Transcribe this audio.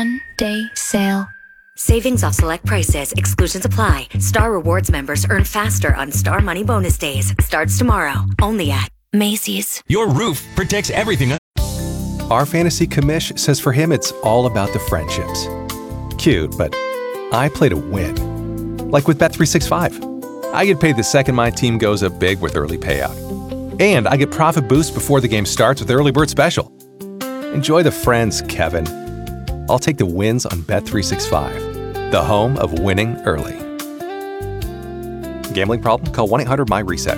one-day sale. Savings off select prices. Exclusions apply. Star Rewards members earn faster on Star Money Bonus Days. Starts tomorrow. Only at Macy's. Your roof protects everything. Our fantasy commish says for him it's all about the friendships. Cute, but I play to win. Like with Bet365. I get paid the second my team goes up big with early payout. And I get profit boost before the game starts with Early Bird Special. Enjoy the friends, Kevin. I'll take the wins on Bet365, the home of winning early. Gambling problem? Call 1-800-MY-RESET.